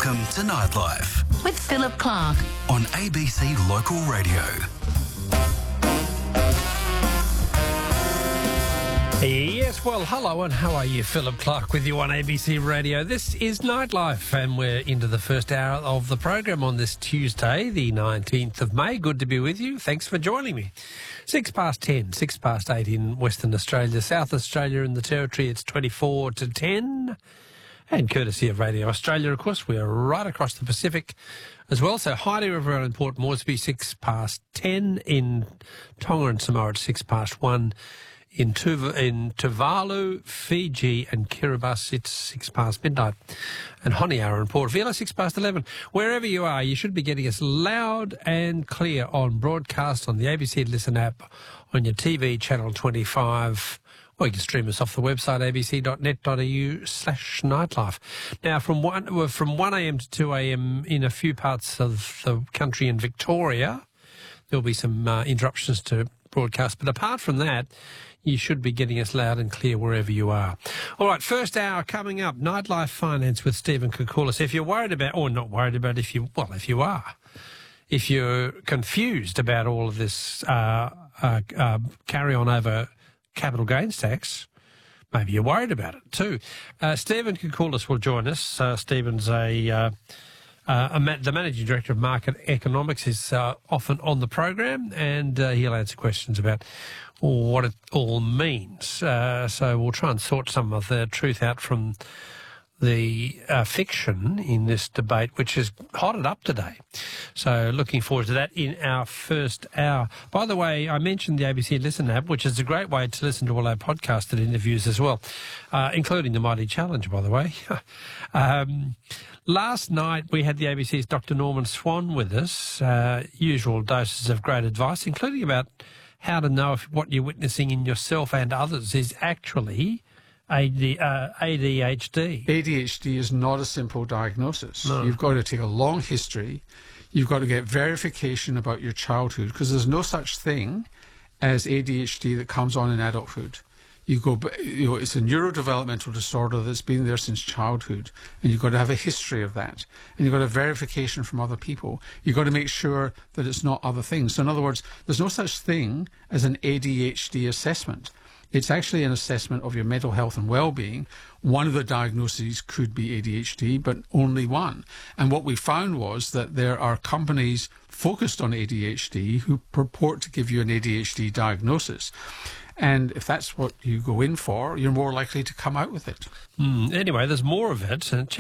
Welcome to Nightlife with Philip Clark on ABC Local Radio. Yes, well, hello and how are you? Philip Clark with you on ABC Radio. This is Nightlife and we're into the first hour of the program on this Tuesday, the 19th of May. Good to be with you. Thanks for joining me. 10:06, 8 in Western Australia, South Australia and the Territory. It's 24 to 10. And courtesy of Radio Australia, of course, we're right across the Pacific as well. So hi to everyone in Port Moresby, 10:06, in Tonga and Samoa at 1:06. In Tuvalu, Fiji and Kiribati, it's midnight. And Honiara and Port Vila, 11:06. Wherever you are, you should be getting us loud and clear on broadcast on the ABC Listen app, on your TV, Channel 25, or you can stream us off the website abc.net.au/nightlife. Now, from 1am to 2am in a few parts of the country in Victoria, there'll be some interruptions to broadcast. But apart from that, you should be getting us loud and clear wherever you are. All right, first hour coming up, Nightlife Finance with Stephen Koukoulas. If you're worried about, or not worried about, if you're confused about all of this carry on over capital gains tax, maybe you're worried about it too. Stephen Koukoulas will join us. Stephen's the Managing Director of Market Economics, is often on the program, and he'll answer questions about what it all means. So we'll try and sort some of the truth out from the fiction in this debate, which is hotted up today. So looking forward to that in our first hour. By the way, I mentioned the ABC Listen app, which is a great way to listen to all our podcasted interviews as well, including the Mighty Challenge, by the way. Last night we had the ABC's Dr. Norman Swan with us, usual doses of great advice, including about how to know if what you're witnessing in yourself and others is actually ADHD. ADHD is not a simple diagnosis. No. You've got to take a long history. You've got to get verification about your childhood, because there's no such thing as ADHD that comes on in adulthood. It's a neurodevelopmental disorder that's been there since childhood, and you've got to have a history of that, and you've got to have verification from other people. You've got to make sure that it's not other things. So in other words, there's no such thing as an ADHD assessment. It's actually an assessment of your mental health and well-being. One of the diagnoses could be ADHD, but only one. And what we found was that there are companies focused on ADHD who purport to give you an ADHD diagnosis. And if that's what you go in for, you're more likely to come out with it. Anyway, there's more of it.